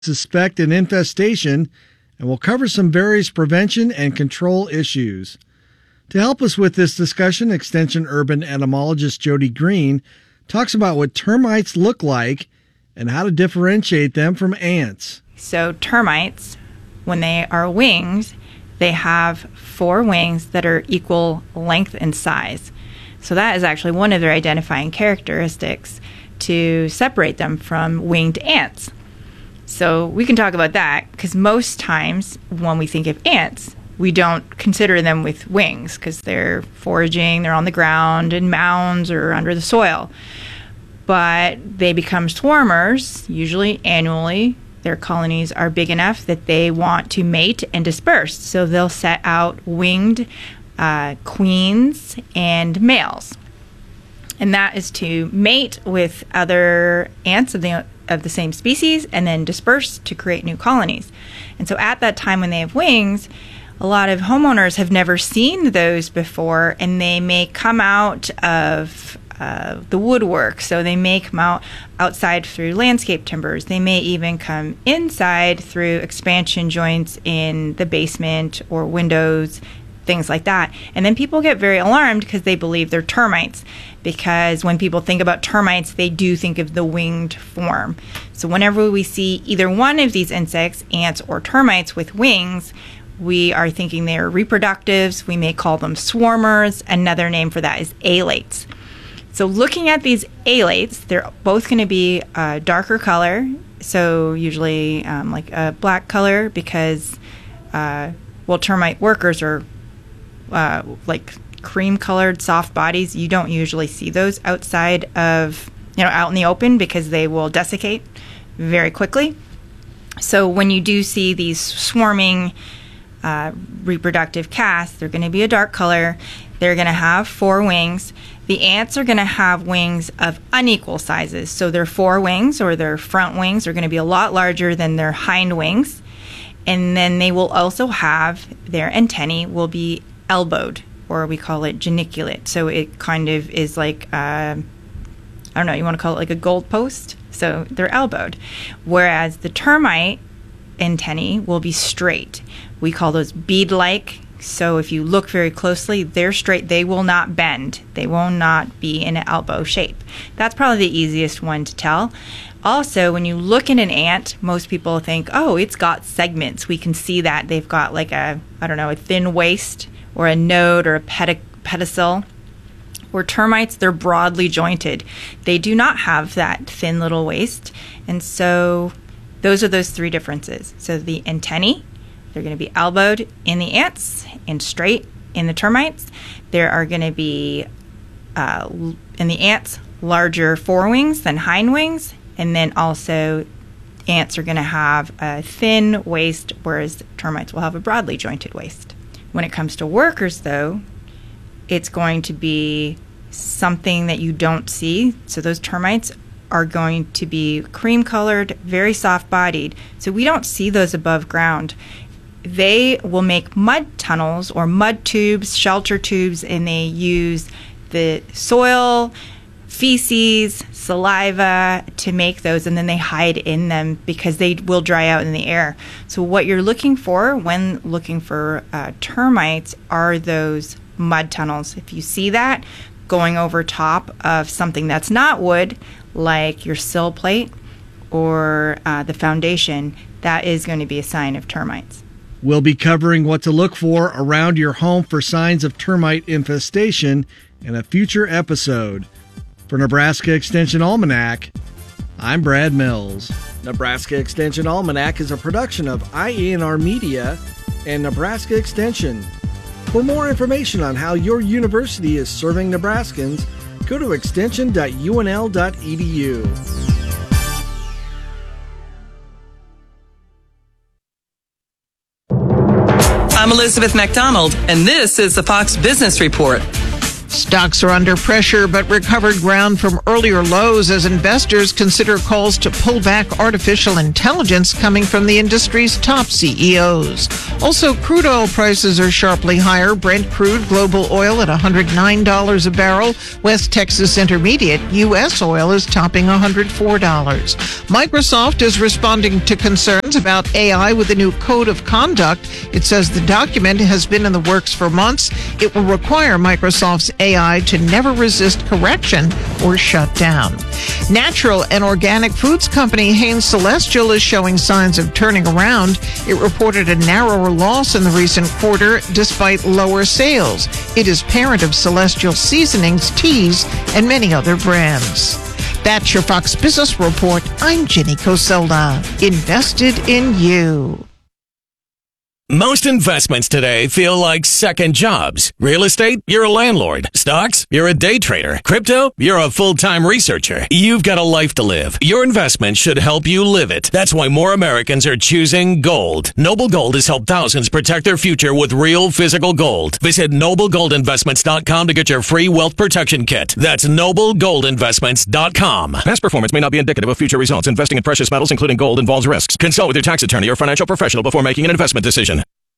suspect an infestation, and we'll cover some various prevention and control issues. To help us with this discussion, Extension urban entomologist Jody Green talks about what termites look like and how to differentiate them from ants. So termites, when they are winged, they have 4 wings that are equal length and size. So that is actually one of their identifying characteristics to separate them from winged ants. So we can talk about that because most times when we think of ants, we don't consider them with wings because they're foraging, they're on the ground in mounds or under the soil. But they become swarmers, usually annually. Their colonies are big enough that they want to mate and disperse. So they'll set out winged queens and males. And that is to mate with other ants of the same species and then disperse to create new colonies. And so at that time when they have wings, a lot of homeowners have never seen those before, and they may come out of the woodwork. So they may come out outside through landscape timbers. They may even come inside through expansion joints in the basement or windows, things like that. And then people get very alarmed because they believe they're termites, because when people think about termites, they do think of the winged form. So whenever we see either one of these insects, ants or termites with wings, we are thinking they are reproductives. We may call them swarmers. Another name for that is alates. So looking at these alates, they're both going to be a darker color, so usually like a black color, because termite workers are like cream-colored soft bodies. You don't usually see those outside of, out in the open, because they will desiccate very quickly. So when you do see these swarming reproductive casts, they're going to be a dark color. They're going to have 4 wings. The ants are going to have wings of unequal sizes. So their forewings or their front wings are going to be a lot larger than their hind wings. And then they will also have, their antennae will be elbowed, or we call it geniculate. So it kind of is like, I don't know, you want to call it like a goalpost? So they're elbowed. Whereas the termite antennae will be straight. We call those bead-like. So if you look very closely, they're straight. They will not bend. They will not be in an elbow shape. That's probably the easiest one to tell. Also, when you look at an ant, most people think, oh, it's got segments. We can see that. They've got like a thin waist or a node or a pedicel. Or termites, they're broadly jointed. They do not have that thin little waist. And so those are those 3 differences. So the antennae, they're going to be elbowed in the ants and straight in the termites. There are going to be, in the ants, larger forewings than hind wings. And then also ants are going to have a thin waist, whereas termites will have a broadly jointed waist. When it comes to workers, though, it's going to be something that you don't see. So those termites are going to be cream-colored, very soft-bodied. So we don't see those above ground. They will make mud tunnels or mud tubes, shelter tubes, and they use the soil, feces, saliva to make those, and then they hide in them because they will dry out in the air. So what you're looking for when looking for termites are those mud tunnels. If you see that going over top of something that's not wood, like your sill plate or the foundation, that is going to be a sign of termites. We'll be covering what to look for around your home for signs of termite infestation in a future episode. For Nebraska Extension Almanac, I'm Brad Mills. Nebraska Extension Almanac is a production of IENR Media and Nebraska Extension. For more information on how your university is serving Nebraskans, go to extension.unl.edu. I'm Elizabeth McDonald, and this is the Fox Business Report. Stocks are under pressure, but recovered ground from earlier lows as investors consider calls to pull back artificial intelligence coming from the industry's top CEOs. Also, crude oil prices are sharply higher. Brent crude global oil at $109 a barrel. West Texas Intermediate U.S. oil is topping $104. Microsoft is responding to concerns about AI with a new code of conduct. It says the document has been in the works for months. It will require Microsoft's AI to never resist correction or shut down. Natural and organic foods company Hain Celestial is showing signs of turning around. It reported a narrower loss in the recent quarter despite lower sales. It is parent of Celestial Seasonings, Teas, and many other brands. That's your Fox Business Report. I'm Jenny Coselda. Invested in you. Most investments today feel like second jobs. Real estate, you're a landlord. Stocks, you're a day trader. Crypto, you're a full-time researcher. You've got a life to live. Your investment should help you live it. That's why more Americans are choosing gold. Noble Gold has helped thousands protect their future with real physical gold. Visit NobleGoldInvestments.com to get your free wealth protection kit. That's NobleGoldInvestments.com. Past performance may not be indicative of future results. Investing in precious metals, including gold, involves risks. Consult with your tax attorney or financial professional before making an investment decision.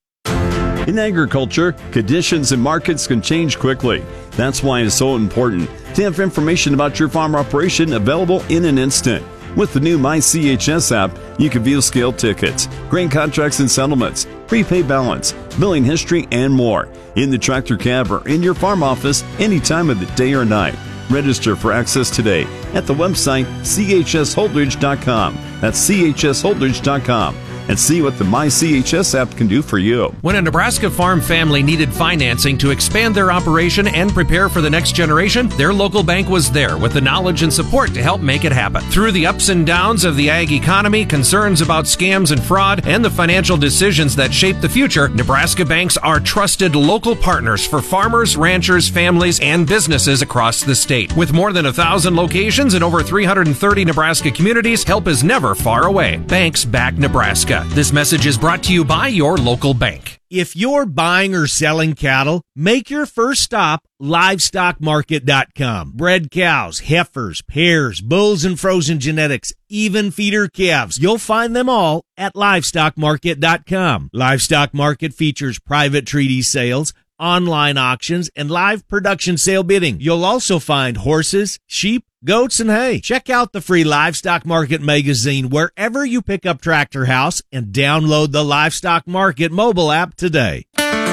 In agriculture, conditions and markets can change quickly. That's why it's so important to have information about your farm operation available in an instant. With the new MyCHS app, you can view scale tickets, grain contracts and settlements, prepaid balance, billing history, and more in the tractor cab or in your farm office any time of the day or night. Register for access today at the website chsholdridge.com. That's chsholdridge.com. And see what the MyCHS app can do for you. When a Nebraska farm family needed financing to expand their operation and prepare for the next generation, their local bank was there with the knowledge and support to help make it happen. Through the ups and downs of the ag economy, concerns about scams and fraud, and the financial decisions that shape the future, Nebraska banks are trusted local partners for farmers, ranchers, families, and businesses across the state. With more than 1,000 locations in over 330 Nebraska communities, help is never far away. Banks back Nebraska. This message is brought to you by your local bank. If you're buying or selling cattle, make your first stop LivestockMarket.com. Bred cows, heifers, pairs, bulls and frozen genetics, even feeder calves. You'll find them all at LivestockMarket.com. Livestock Market features private treaty sales, online auctions, and live production sale bidding. You'll also find horses, sheep, goats, and hay. Check out the free Livestock Market magazine wherever you pick up Tractor House and download the Livestock Market mobile app today.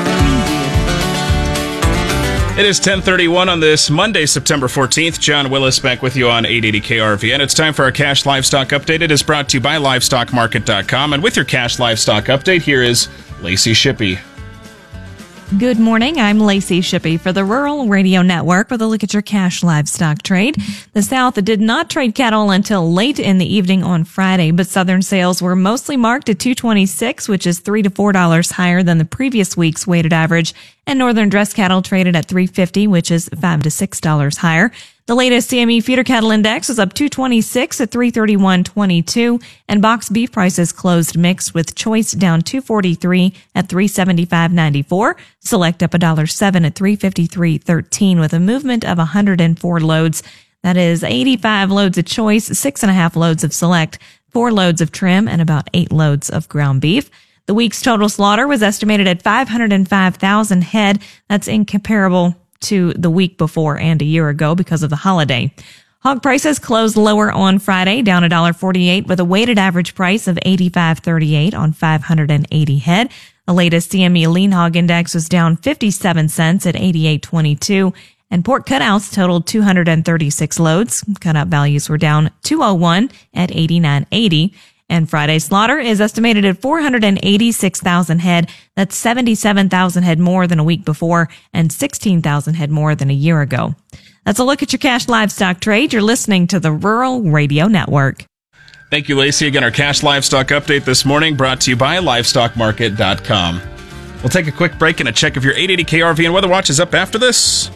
It is 10:31 on this Monday, September 14th. John Willis back with you on 880 KRV. And it's time for our Cash Livestock Update. It is brought to you by LivestockMarket.com. And with your Cash Livestock Update, here is Lacey Shippey. Good morning. I'm Lacey Shippey for the Rural Radio Network with a look at your cash livestock trade. The South did not trade cattle until late in the evening on Friday, but Southern sales were mostly marked at $226, which is $3 to $4 higher than the previous week's weighted average, and Northern dress cattle traded at $350, which is $5 to $6 higher. The latest CME feeder cattle index was up 226 at 331.22, and box beef prices closed mixed with choice down 243 at 375.94, select up $1.07 at 353.13 with a movement of 104 loads. That is 85 loads of choice, 6.5 loads of select, 4 loads of trim, and about 8 loads of ground beef. The week's total slaughter was estimated at 505,000 head. That's incomparable to the week before and a year ago because of the holiday. Hog prices closed lower on Friday, down $1.48 with a weighted average price of $85.38 on 580 head. The latest CME lean hog index was down 57 cents at 88.22, and pork cutouts totaled 236 loads. Cutout values were down 201 at 89.80. And Friday's slaughter is estimated at 486,000 head. That's 77,000 head more than a week before and 16,000 head more than a year ago. That's a look at your cash livestock trade. You're listening to the Rural Radio Network. Thank you, Lacey. Again, our Cash Livestock Update this morning brought to you by LivestockMarket.com. We'll take a quick break and a check of your 880 KRV and Weather Watch is up after this.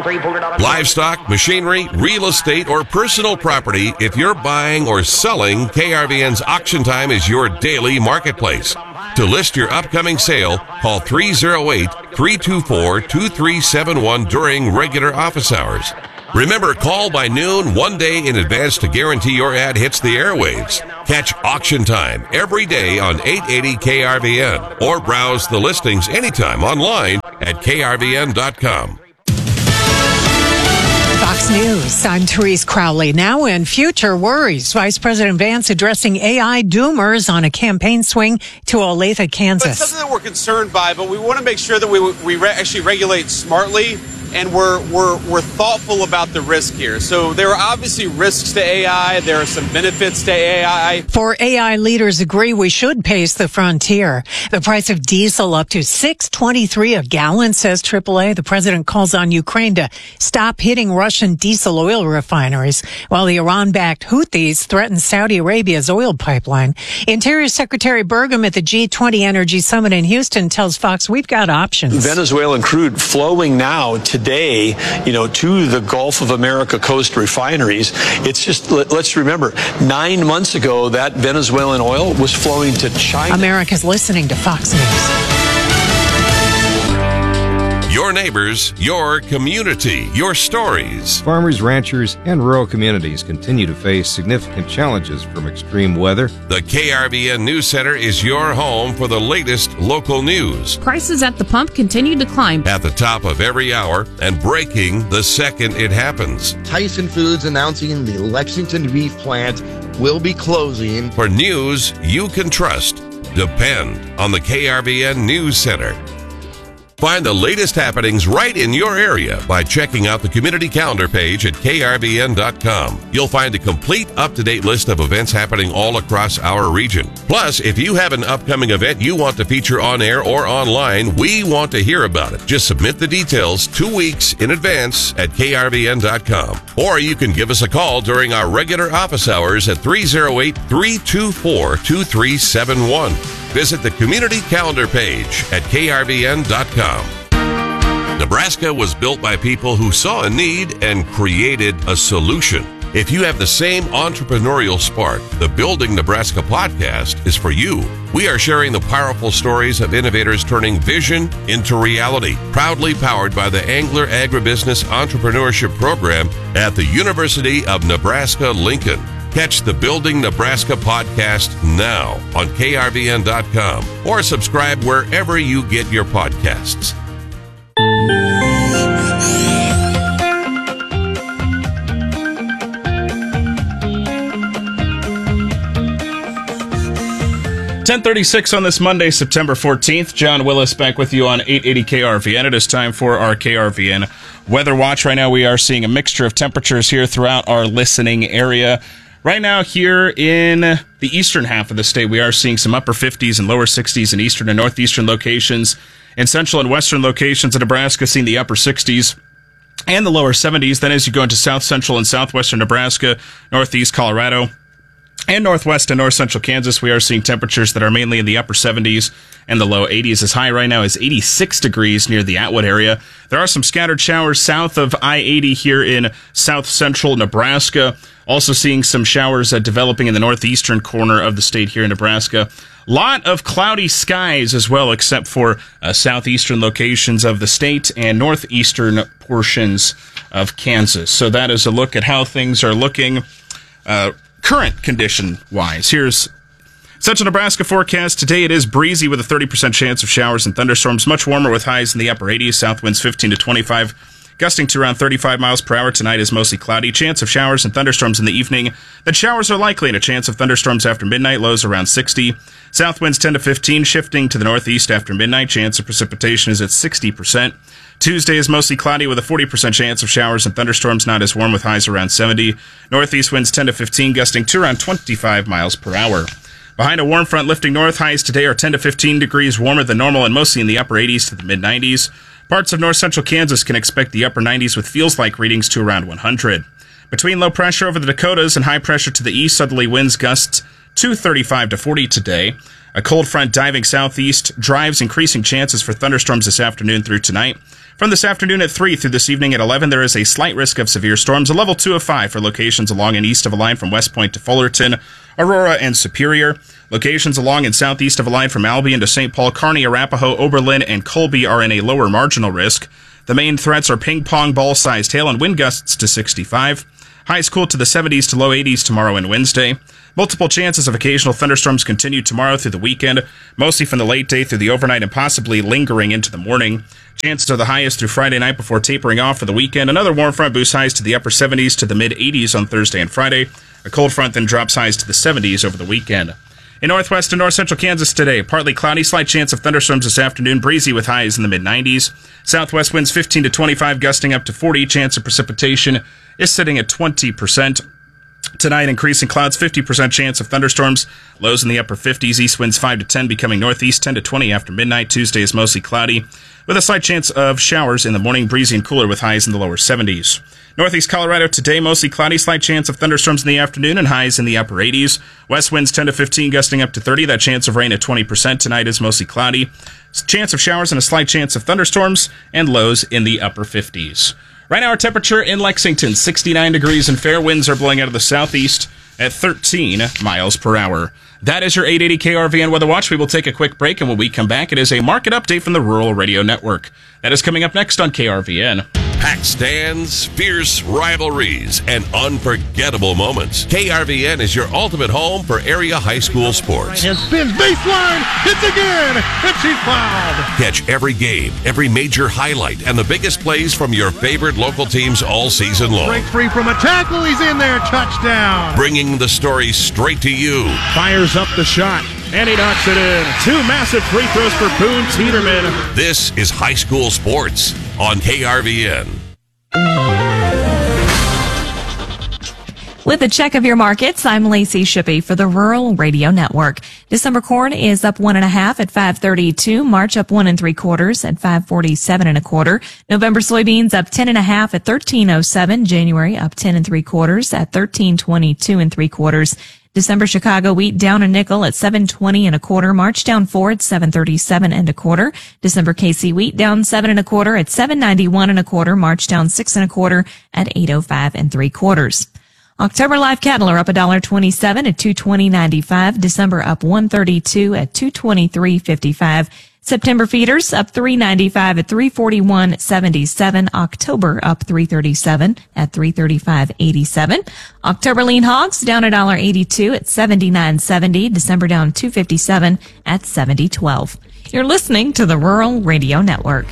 Livestock, machinery, real estate, or personal property, if you're buying or selling, KRVN's Auction Time is your daily marketplace. To list your upcoming sale, call 308-324-2371 during regular office hours. Remember, call by noon one day in advance to guarantee your ad hits the airwaves. Catch Auction Time every day on 880 KRVN or browse the listings anytime online at krvn.com. Fox News, I'm Therese Crowley. Now in Future Worries, Vice President Vance addressing AI doomers on a campaign swing to Olathe, Kansas. It's something that we're concerned by, but we want to make sure that we actually regulate smartly, and we're thoughtful about the risk here. So there are obviously risks to AI. There are some benefits to AI. For AI leaders agree we should pace the frontier. The price of diesel up to $6.23 a gallon, says AAA. The president calls on Ukraine to stop hitting Russian diesel oil refineries, while the Iran-backed Houthis threaten Saudi Arabia's oil pipeline. Interior Secretary Burgum at the G20 Energy Summit in Houston tells Fox we've got options. Venezuelan crude flowing now today, to the Gulf of America coast refineries. It's just, let's remember, 9 months ago, that Venezuelan oil was flowing to China. America's listening to Fox News. Your neighbors, your community, your stories. Farmers, ranchers, and rural communities continue to face significant challenges from extreme weather. The KRVN News Center is your home for the latest local news. Prices at the pump continue to climb. At the top of every hour and breaking the second it happens. Tyson Foods announcing the Lexington beef plant will be closing. For news you can trust, depend on the KRVN News Center. Find the latest happenings right in your area by checking out the community calendar page at krvn.com. You'll find a complete up-to-date list of events happening all across our region. Plus, if you have an upcoming event you want to feature on air or online, we want to hear about it. Just submit the details 2 weeks in advance at krvn.com. Or you can give us a call during our regular office hours at 308-324-2371. Visit the community calendar page at krvn.com. Nebraska was built by people who saw a need and created a solution. If you have the same entrepreneurial spark, the Building Nebraska podcast is for you. We are sharing the powerful stories of innovators turning vision into reality. Proudly powered by the Angler Agribusiness Entrepreneurship Program at the University of Nebraska-Lincoln. Catch the Building Nebraska podcast now on krvn.com or subscribe wherever you get your podcasts. .36 on this Monday, September 14th. John Willis back with you on 880 KRVN. It is time for our KRVN Weather Watch. Right now we are seeing a mixture of temperatures here throughout our listening area. Right now here in the eastern half of the state, we are seeing some upper 50s and lower 60s in eastern and northeastern locations. In central and western locations of Nebraska, seeing the upper 60s and the lower 70s. Then as you go into south central and southwestern Nebraska, northeast Colorado, and northwest and north central Kansas, we are seeing temperatures that are mainly in the upper 70s and the low 80s. As high right now is 86 degrees near the Atwood area. There are some scattered showers south of I-80 here in south central Nebraska. Also seeing some showers developing in the northeastern corner of the state here in Nebraska. Lot of cloudy skies as well, except for southeastern locations of the state and northeastern portions of Kansas. So that is a look at how things are looking current condition-wise. Here's Central Nebraska forecast. Today it is breezy with a 30% chance of showers and thunderstorms. Much warmer with highs in the upper 80s. South winds 15 to 25, gusting to around 35 miles per hour. Tonight is mostly cloudy. Chance of showers and thunderstorms in the evening. Then showers are likely and a chance of thunderstorms after midnight. Lows around 60. South winds 10 to 15, shifting to the northeast after midnight. Chance of precipitation is at 60%. Tuesday is mostly cloudy with a 40% chance of showers and thunderstorms, not as warm with highs around 70. Northeast winds 10 to 15, gusting to around 25 miles per hour. Behind a warm front lifting north, highs today are 10 to 15 degrees warmer than normal and mostly in the upper 80s to the mid-90s. Parts of north central Kansas can expect the upper 90s with feels-like readings to around 100. Between low pressure over the Dakotas and high pressure to the east, southerly winds gust to 35 to 40 today. A cold front diving southeast drives increasing chances for thunderstorms this afternoon through tonight. From this afternoon at 3 through this evening at 11, there is a slight risk of severe storms, a level 2 of 5 for locations along and east of a line from West Point to Fullerton, Aurora, and Superior. Locations along and southeast of a line from Albion to St. Paul, Kearney, Arapahoe, Oberlin, and Colby are in a lower marginal risk. The main threats are ping-pong ball-sized hail and wind gusts to 65. Highs cool to the 70s to low 80s tomorrow and Wednesday. Multiple chances of occasional thunderstorms continue tomorrow through the weekend, mostly from the late day through the overnight and possibly lingering into the morning. Chances are the highest through Friday night before tapering off for the weekend. Another warm front boosts highs to the upper 70s to the mid-80s on Thursday and Friday. A cold front then drops highs to the 70s over the weekend. In northwest and north central Kansas today, partly cloudy, slight chance of thunderstorms this afternoon, breezy with highs in the mid-90s. Southwest winds 15 to 25, gusting up to 40. Chance of precipitation is sitting at 20%. Tonight, increasing clouds, 50% chance of thunderstorms. Lows in the upper 50s. East winds 5 to 10, becoming northeast 10 to 20 after midnight. Tuesday is mostly cloudy, with a slight chance of showers in the morning, breezy and cooler with highs in the lower 70s. Northeast Colorado today, mostly cloudy, slight chance of thunderstorms in the afternoon and highs in the upper 80s. West winds 10 to 15, gusting up to 30. That chance of rain at 20%. Tonight is mostly cloudy. Chance of showers and a slight chance of thunderstorms, and lows in the upper 50s. Right now, our temperature in Lexington, 69 degrees, and fair winds are blowing out of the southeast at 13 miles per hour. That is your 880 KRVN Weather Watch. We will take a quick break, and when we come back, it is a market update from the Rural Radio Network. That is coming up next on KRVN. Packed stands, fierce rivalries, and unforgettable moments. KRVN is your ultimate home for area high school sports. And spins baseline, hits again, and she's fouled. Catch every game, every major highlight, and the biggest plays from your favorite local teams all season long. Breaks free from a tackle, he's in there, touchdown. Bringing the story straight to you. Fires up the shot, and he knocks it in. 2 massive free throws for Boone Teeterman. This is high school sports on KRVN. With a check of your markets, I'm Lacey Shippey for the Rural Radio Network. December corn is up 1.5 at $5.32. March up 1 3/4 at $5.47 1/4. November soybeans up 10.5 at $13.07. January up 10 3/4 at $13.22 3/4. December Chicago wheat down a nickel at $7.20 1/4. March down 4 at $7.37 1/4. December KC wheat down 7 1/4 at $7.91 1/4. March down 6 1/4 at $8.05 3/4. October live cattle are up $1.27 at $220.95. December up $1.32 at $223.55. September feeders up $3.95 at $341.77. October up $3.37 at $335.87. October lean hogs down $1.82 at $79.70. December down $2.57 at $70.12. You're listening to the Rural Radio Network.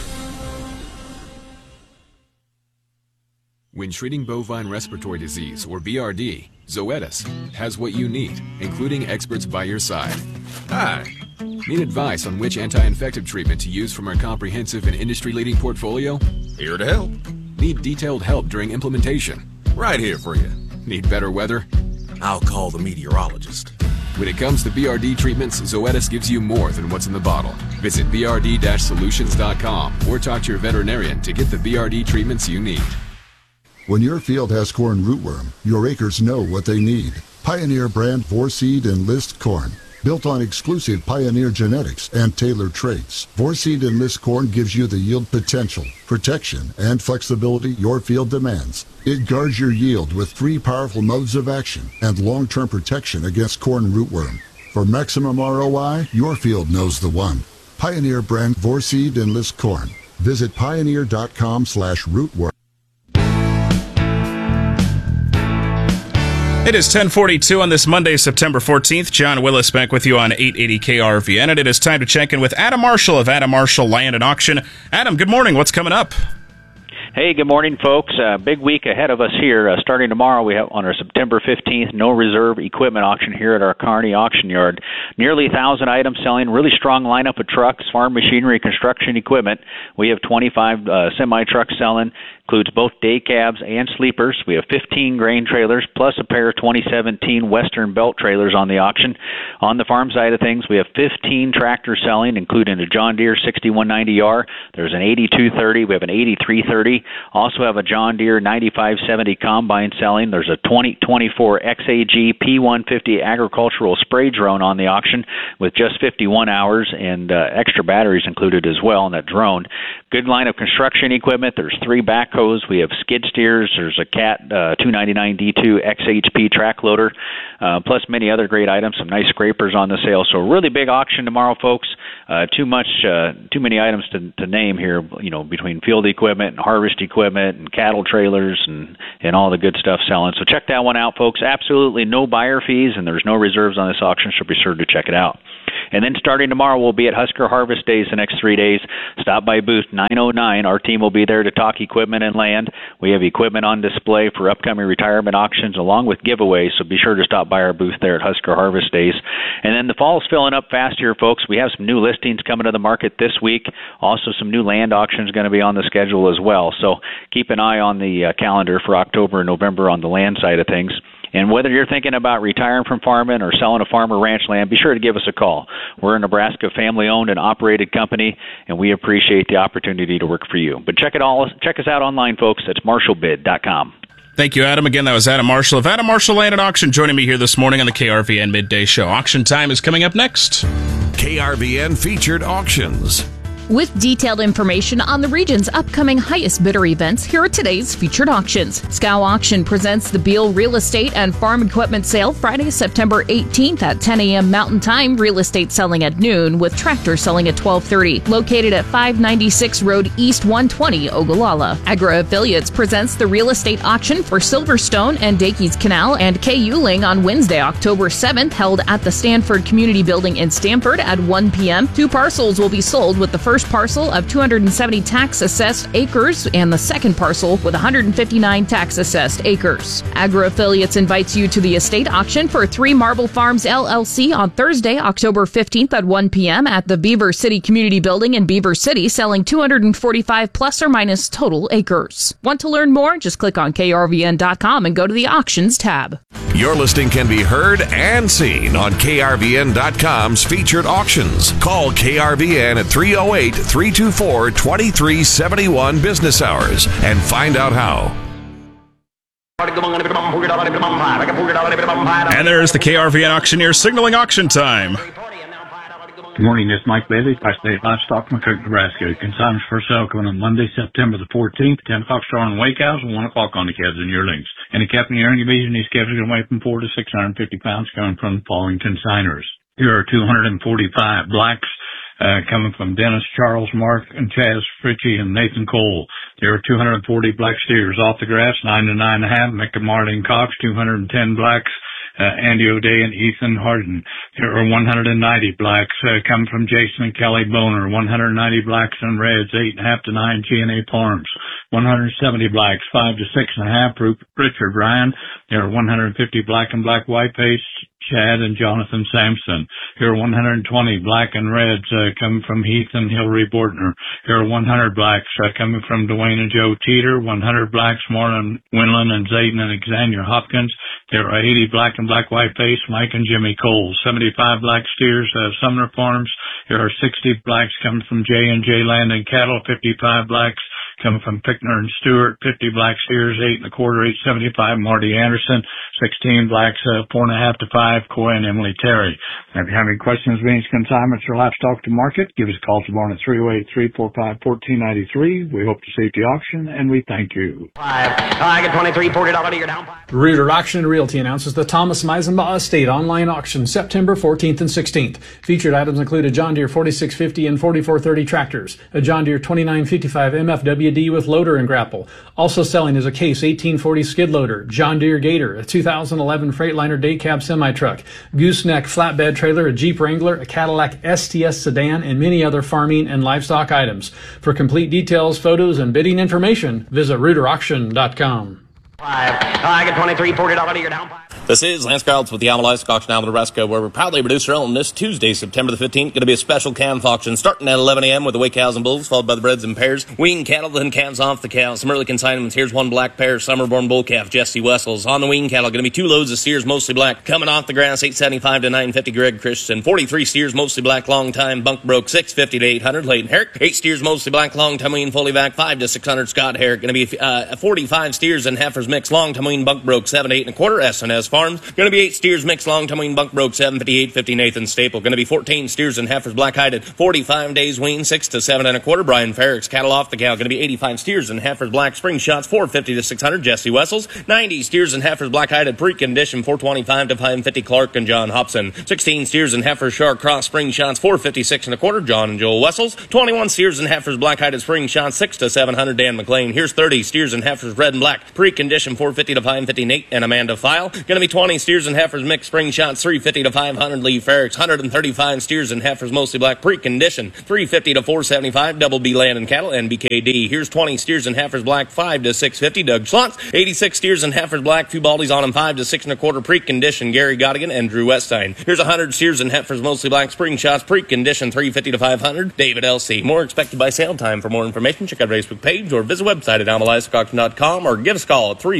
When treating bovine respiratory disease, or BRD, Zoetis has what you need, including experts by your side. Hi. Need advice on which anti-infective treatment to use from our comprehensive and industry-leading portfolio? Here to help. Need detailed help during implementation? Right here for you. Need better weather? I'll call the meteorologist. When it comes to BRD treatments, Zoetis gives you more than what's in the bottle. Visit brd-solutions.com or talk to your veterinarian to get the BRD treatments you need. When your field has corn rootworm, your acres know what they need. Pioneer brand Vorseed Enlist corn. Built on exclusive Pioneer genetics and tailored traits, Vorseed Enlist corn gives you the yield potential, protection, and flexibility your field demands. It guards your yield with 3 powerful modes of action and long-term protection against corn rootworm. For maximum ROI, your field knows the one. Pioneer brand Vorseed Enlist corn. Visit pioneer.com/rootworm. It is 10:42 on this Monday, September 14th. John Willis back with you on 880 KRVN, and it is time to check in with Adam Marshall of Adam Marshall Land and Auction. Adam, good morning. What's coming up? Hey, good morning, folks. Big week ahead of us here. Starting tomorrow, we have on our September 15th no reserve equipment auction here at our Kearney auction yard. Nearly 1,000 items selling. Really strong lineup of trucks, farm machinery, construction equipment. We have 25 semi-trucks selling, Includes both day cabs and sleepers. We have 15 grain trailers plus a pair of 2017 Western Belt trailers on the auction. On the farm side of things, we have 15 tractors selling, including a John Deere 6190R. There's an 8230. We have an 8330. Also have a John Deere 9570 combine selling. There's a 2024 XAG P150 agricultural spray drone on the auction with just 51 hours and extra batteries included as well in that drone. Good line of construction equipment. There's 3 backhoes. We have skid steers. There's a Cat 299D2 XHP track loader, plus many other great items. Some nice scrapers on the sale. So a really big auction tomorrow, folks. Too many items to name here. You know, between field equipment and harvest equipment and cattle trailers and all the good stuff selling. So check that one out, folks. Absolutely no buyer fees, and there's no reserves on this auction, so be sure to check it out. And then starting tomorrow, we'll be at Husker Harvest Days the next 3 days. Stop by booth 909. Our team will be there to talk equipment and land. We have equipment on display for upcoming retirement auctions along with giveaways, so be sure to stop by our booth there at Husker Harvest Days. And then the fall's filling up fast here, folks. We have some new listings coming to the market this week. Also, some new land auctions going to be on the schedule as well. So keep an eye on the calendar for October and November on the land side of things. And whether you're thinking about retiring from farming or selling a farm or ranch land, be sure to give us a call. We're a Nebraska family-owned and operated company, and we appreciate the opportunity to work for you. But check us out online, folks. It's marshallbid.com. Thank you, Adam. Again, that was Adam Marshall of Adam Marshall Land and Auction joining me here this morning on the KRVN Midday Show. Auction time is coming up next. KRVN Featured Auctions. With detailed information on the region's upcoming highest bidder events, here are today's featured auctions. Scow Auction presents the Beal Real Estate and Farm Equipment Sale Friday, September 18th at 10 a.m. Mountain Time. Real estate selling at noon, with tractors selling at 12:30. Located at 596 Road East 120, Ogallala. Agro Affiliates presents the Real Estate Auction for Silverstone and Dakey's Canal and K. Yuling on Wednesday, October 7th, held at the Stanford Community Building in Stamford at 1 p.m. 2 parcels will be sold, with the first parcel of 270 tax-assessed acres and the second parcel with 159 tax-assessed acres. Agro Affiliates invites you to the estate auction for 3 Marble Farms LLC on Thursday, October 15th at 1 p.m. at the Beaver City Community Building in Beaver City, selling 245 plus or minus total acres. Want to learn more? Just click on krvn.com and go to the auctions tab. Your listing can be heard and seen on krvn.com's featured auctions. Call KRVN at 308-324-2371 business hours and find out how. And there's the KRVN Auctioneer signaling auction time. Good morning, this is Mike Bailey, Tri-State Livestock, McCook, Nebraska. Consignments for sale coming on Monday, September the 14th, 10 o'clock start on the wake house and 1 o'clock on the calves and yearlings. And the cap in the earning division, these calves are going to weigh from 4 to 650 pounds coming from the following consigners. Here are 245 blacks coming from Dennis, Charles, Mark, and Chaz Fritchie and Nathan Cole. There are 240 black steers off the grass, 9 to 9.5. Mecca Marlene Cox, 210 blacks. Andy O'Day and Ethan Harden. There are 190 blacks coming from Jason and Kelly Boner. 190 blacks and reds, 8.5 to 9 G&A Farms. 170 blacks, 5 to 6.5 Richard Ryan. There are 150 black and black white face, Chad and Jonathan Sampson. Here are 120 black and reds coming from Heath and Hillary Bortner. Here are 100 blacks coming from Dwayne and Joe Teeter. 100 blacks, Marlon Winland and Zayden and Xander Hopkins. There are 80 black and black white face, Mike and Jimmy Cole. 75 black steers, Sumner Farms. There are 60 blacks coming from J and J Land and Cattle. 55 blacks coming from Pickner and Stewart. 50 black steers, 8 1/4, 875 Marty Anderson. 16 blacks, 4.5 to 5 Coy and Emily Terry. If you have any questions, means consignments or livestock to market, give us a call tomorrow at 308-345-1493. We hope to see you at the auction, and we thank you. I get $23, $40 you're down. Reuter Auction and Realty announces the Thomas Meisenbaugh Estate online auction September 14th and 16th. Featured items include a John Deere 4650 and 4430 tractors, a John Deere 2955 MFWD with loader and grapple. Also selling is a Case 1840 skid loader, John Deere Gator, a 2011 Freightliner day cab semi-truck, gooseneck flatbed trailer, a Jeep Wrangler, a Cadillac STS sedan, and many other farming and livestock items. For complete details, photos, and bidding information, visit ReuterAuction.com. I get $23, $40 you're down. This is Lance Carlton with the Alma Livestock Auction, Alma, Nebraska, where we proudly produce our own this Tuesday, September the 15th. Going to be a special calf auction starting at 11 a.m. with the weigh cows and bulls, followed by the breds and pairs. Wean cattle, then calves off the cows. Some early consignments. Here's one black pair, summer-born bull calf, Jesse Wessels. On the wean cattle, going to be 2 loads of steers, mostly black. Coming off the grass, $875 to $950, Greg Christensen. 43 steers, mostly black, long time, Bunk Broke, $650 to $800, Leighton Herrick. 8 steers, mostly black, long time, wean, fully back, $500 to $600, Scott Herrick. Going to be 45 steers and heifers mixed, long time, wean, Bunk Broke, $7 to $8 1/4, S&S Farms. Going to be 8 steers mixed, long time, wean, Bunk Broke, $758 50, Nathan Staple. Going to be 14 steers and heifers black-hided, 45 days wean, $6 to $7 1/4, Brian Ferrick's cattle off the cow. Going to be 85 steers and heifers black spring shots, $450 to $600, Jesse Wessels. 90 steers and heifers black-hided pre-condition, $425 to $550, Clark and John Hobson. 16 steers and heifers shark cross spring shots, $456 1/4, John and Joel Wessels. 21 steers and heifers black-hided spring shots, $6 to $700, Dan McLean. Here's 30 steers and heifers red and black pre-condition, $450 to $550, Nate and Amanda File. Going to be 20 steers and heifers mixed spring shots, $350 to $500, Lee Ferricks. 135 steers and heifers mostly black pre-condition, $350 to $475, Double B Land and Cattle and BKD. Here's 20 steers and heifers black, $5 to $650, Doug Schlotz. 86 steers and heifers black, few baldies on them, $5 to $6 1/4 pre-condition, Gary Godigan and Drew Weststein. Here's 100 steers and heifers mostly black spring shots pre-condition, $350 to $500, David LC. More expected by sale time. For more information, check out our Facebook page or visit website at almalivestockauction.com or give us a call at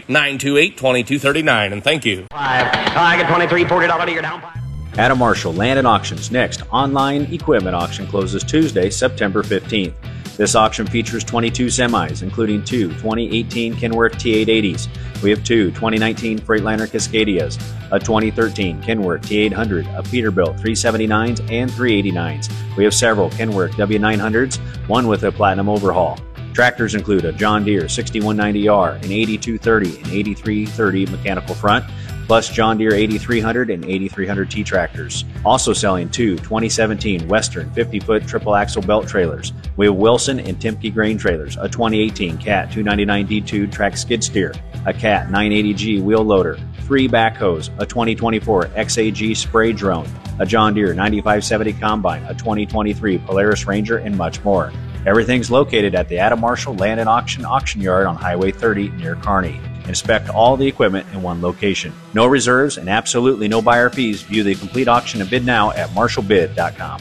308-928-2239. And thank you. I get 23, $40 to your down. Adam Marshall Land and Auctions next online equipment auction closes Tuesday, September 15th. This auction features 22 semis, including 2 2018 Kenworth T880s. We have 2 2019 Freightliner Cascadias, a 2013 Kenworth T800, a Peterbilt 379s and 389s. We have several Kenworth W900s, one with a platinum overhaul. Tractors include a John Deere 6190R, an 8230 and 8330 mechanical front, plus John Deere 8300 and 8300T tractors. Also selling 2 2017 Western 50-foot triple axle belt trailers. We have Wilson and Timke grain trailers, a 2018 Cat 299D2 track skid steer, a Cat 980G wheel loader, 3 backhoes, a 2024 XAG spray drone, a John Deere 9570 combine, a 2023 Polaris Ranger, and much more. Everything's located at the Adam Marshall Land and Auction Yard on Highway 30 near Kearney. Inspect all the equipment in one location. No reserves and absolutely no buyer fees. View the complete auction and bid now at marshallbid.com.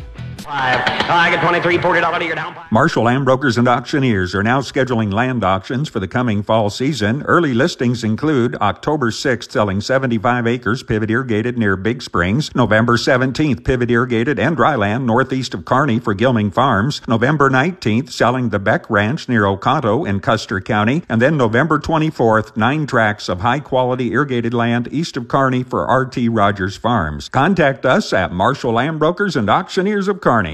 I get 23, $40 to your down. Marshall Land Brokers and Auctioneers are now scheduling land auctions for the coming fall season. Early listings include October 6th selling 75 acres pivot irrigated near Big Springs, November 17th pivot irrigated and dry land northeast of Kearney for Gilming Farms, November 19th selling the Beck Ranch near Oconto in Custer County, and then November 24th 9 tracts of high quality irrigated land east of Kearney for R.T. Rogers Farms. Contact us at Marshall Land Brokers and Auctioneers of Kearney.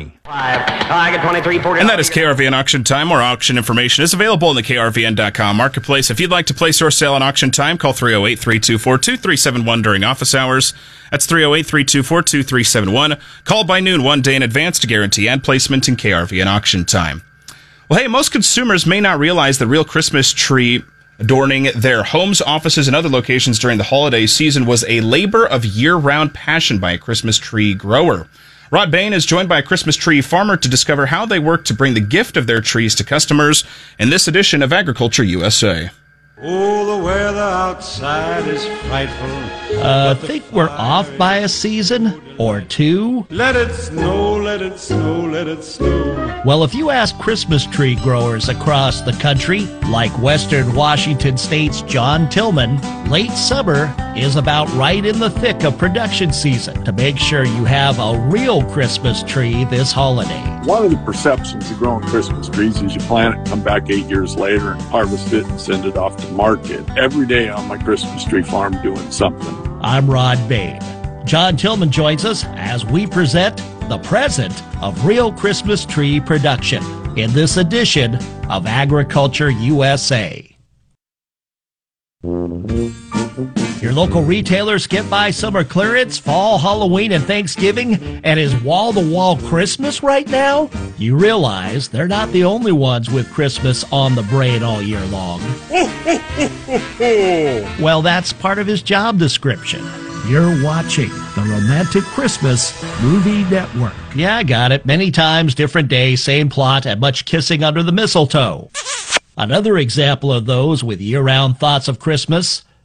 I get 23, $40. And that is KRVN Auction Time. More auction information is available in the KRVN.com marketplace. If you'd like to place your sale on auction time, call 308-324-2371 during office hours. That's 308-324-2371. Call by noon one day in advance to guarantee ad placement in KRVN Auction Time. Well, hey, most consumers may not realize the real Christmas tree adorning their homes, offices, and other locations during the holiday season was a labor of year-round passion by a Christmas tree grower. Rod Bain is joined by a Christmas tree farmer to discover how they work to bring the gift of their trees to customers in this edition of Agriculture USA. Oh, the weather outside is frightful. Think we're off by a season or two? Let it snow, let it snow, let it snow. Well, if you ask Christmas tree growers across the country, like Western Washington State's John Tillman, late summer is about right in the thick of production season to make sure you have a real Christmas tree this holiday. One of the perceptions of growing Christmas trees is you plant it, come back 8 years later and harvest it and send it off to market. Every day on my Christmas tree farm doing something. I'm Rod Bain. John Tillman joins us as we present the present of real Christmas tree production in this edition of Agriculture USA. Your local retailers get by summer clearance, fall, Halloween, and Thanksgiving, and is wall-to-wall Christmas right now? You realize they're not the only ones with Christmas on the brain all year long. Well, that's part of his job description. You're watching the Romantic Christmas Movie Network. Yeah, I got it. Many times, different day, same plot, and much kissing under the mistletoe. Another example of those with year-round thoughts of Christmas,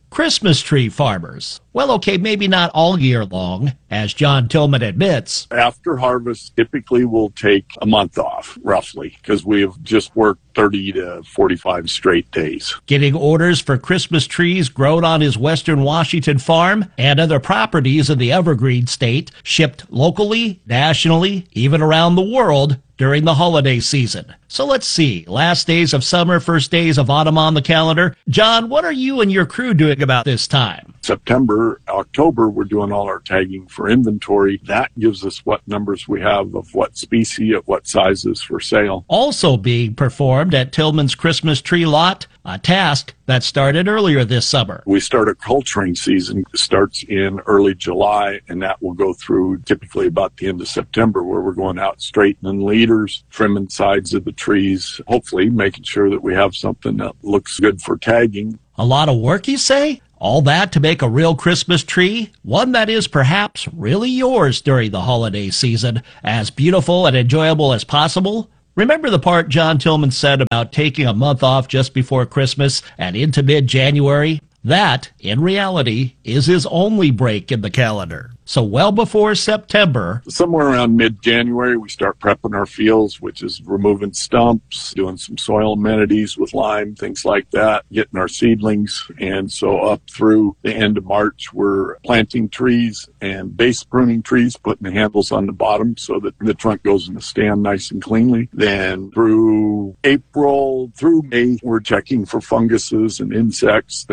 Christmas tree farmers. Well, okay, maybe not all year long, as John Tillman admits. After harvest, typically we'll take a month off, roughly, because we've just worked 30 to 45 straight days. Getting orders for Christmas trees grown on his Western Washington farm and other properties in the Evergreen State, shipped locally, nationally, even around the world during the holiday season. So let's see. Last days of summer, first days of autumn on the calendar. John, what are you and your crew doing about this time? September, October, we're doing all our tagging for inventory. That gives us what numbers we have of what species, at what sizes for sale. Also being performed at Tillman's Christmas tree lot, a task that started earlier this summer. We start a culturing season. It starts in early July, and that will go through typically about the end of September, where we're going out straightening leaders, trimming sides of the trees, hopefully making sure that we have something that looks good for tagging. A lot of work, you say? All that to make a real Christmas tree, one that is perhaps really yours during the holiday season, as beautiful and enjoyable as possible? Remember the part John Tillman said about taking a month off just before Christmas and into mid-January? That, in reality, is his only break in the calendar. So well before September, somewhere around mid-January, we start prepping our fields, which is removing stumps, doing some soil amenities with lime, things like that, getting our seedlings. And so up through the end of March, we're planting trees and base pruning trees, putting the handles on the bottom so that the trunk goes in the stand nice and cleanly. Then through April, through May, we're checking for funguses and insects,